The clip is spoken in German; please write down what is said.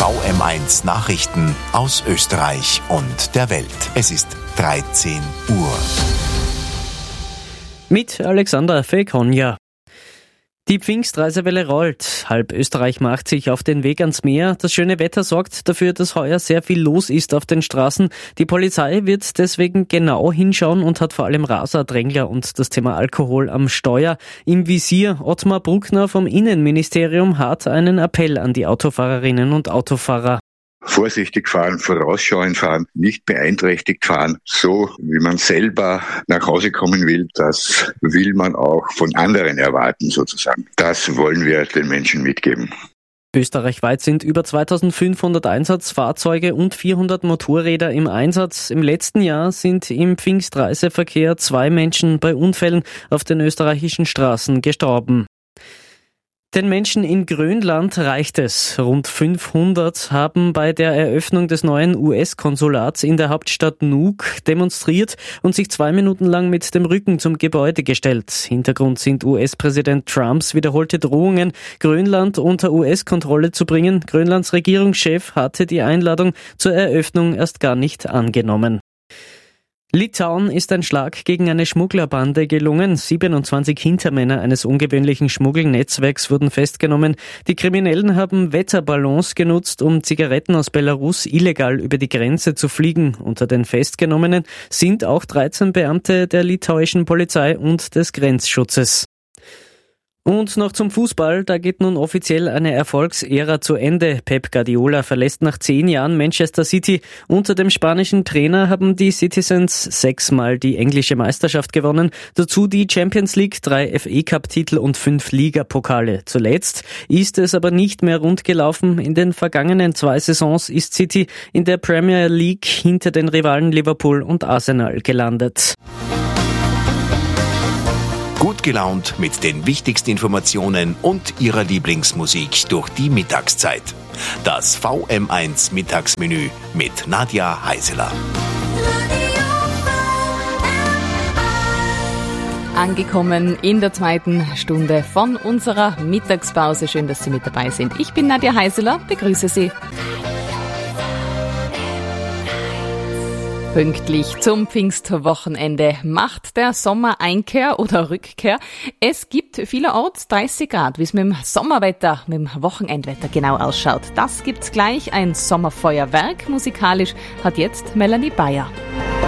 VM1 Nachrichten aus Österreich und der Welt. Es ist 13 Uhr. Mit Alexander Fekonja. Die Pfingstreisewelle rollt. Halb Österreich macht sich auf den Weg ans Meer. Das schöne Wetter sorgt dafür, dass heuer sehr viel los ist auf den Straßen. Die Polizei wird deswegen genau hinschauen und hat vor allem Raser, Drängler und das Thema Alkohol am Steuer im Visier. Ottmar Bruckner vom Innenministerium hat einen Appell an die Autofahrerinnen und Autofahrer. Vorsichtig fahren, vorausschauend fahren, nicht beeinträchtigt fahren, so wie man selber nach Hause kommen will, das will man auch von anderen erwarten sozusagen. Das wollen wir den Menschen mitgeben. Österreichweit sind über 2500 Einsatzfahrzeuge und 400 Motorräder im Einsatz. Im letzten Jahr sind im Pfingstreiseverkehr 2 Menschen bei Unfällen auf den österreichischen Straßen gestorben. Den Menschen in Grönland reicht es. Rund 500 haben bei der Eröffnung des neuen US-Konsulats in der Hauptstadt Nuuk demonstriert und sich 2 Minuten lang mit dem Rücken zum Gebäude gestellt. Hintergrund sind US-Präsident Trumps wiederholte Drohungen, Grönland unter US-Kontrolle zu bringen. Grönlands Regierungschef hatte die Einladung zur Eröffnung erst gar nicht angenommen. Litauen ist ein Schlag gegen eine Schmugglerbande gelungen. 27 Hintermänner eines ungewöhnlichen Schmuggelnetzwerks wurden festgenommen. Die Kriminellen haben Wetterballons genutzt, um Zigaretten aus Belarus illegal über die Grenze zu fliegen. Unter den Festgenommenen sind auch 13 Beamte der litauischen Polizei und des Grenzschutzes. Und noch zum Fußball, da geht nun offiziell eine Erfolgsära zu Ende. Pep Guardiola verlässt nach 10 Jahren Manchester City. Unter dem spanischen Trainer haben die Citizens 6-mal die englische Meisterschaft gewonnen. Dazu die Champions League, 3 FA-Cup-Titel und 5 Ligapokale. Zuletzt ist es aber nicht mehr rund gelaufen. In den vergangenen 2 Saisons ist City in der Premier League hinter den Rivalen Liverpool und Arsenal gelandet. Gut gelaunt mit den wichtigsten Informationen und Ihrer Lieblingsmusik durch die Mittagszeit. Das VM1 Mittagsmenü mit Nadja Heiseler. Angekommen in der 2. Stunde von unserer Mittagspause. Schön, dass Sie mit dabei sind. Ich bin Nadja Heiseler, begrüße Sie. Pünktlich zum Pfingstwochenende macht der Sommer Einkehr oder Rückkehr. Es gibt vielerorts 30 Grad, wie es mit dem Sommerwetter, mit dem Wochenendwetter genau ausschaut. Das gibt's gleich, ein Sommerfeuerwerk. Musikalisch hat jetzt Melanie Bayer.